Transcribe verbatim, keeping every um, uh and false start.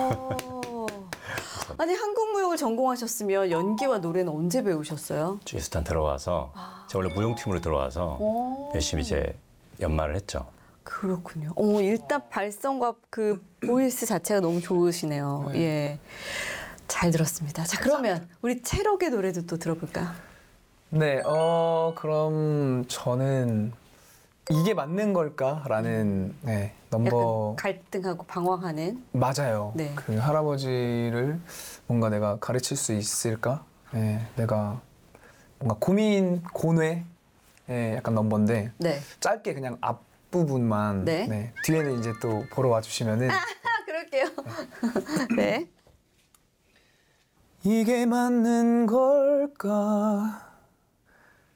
어. 아니 한국 무용을 전공하셨으면 연기와 노래는 언제 배우셨어요? 주스탄 들어와서 아. 제가 원래 무용팀으로 들어와서 오. 열심히 이제 연마를 했죠. 그렇군요. 어, 일단 발성과 그 보이스 자체가 너무 좋으시네요. 네. 예. 잘 들었습니다. 자, 그러면 우리 체록의 노래도 또 들어볼까요? 네, 어 그럼 저는 이게 맞는 걸까라는 네, 넘버 약간 갈등하고 방황하는. 맞아요. 네. 그 할아버지를 뭔가 내가 가르칠 수 있을까? 네, 내가 뭔가 고민 고뇌 네, 약간 넘버인데 네. 짧게 그냥 앞 부분만 네. 네, 뒤에는 이제 또 보러 와주시면은 아, 그럴게요. 네. 이게 맞는 걸까?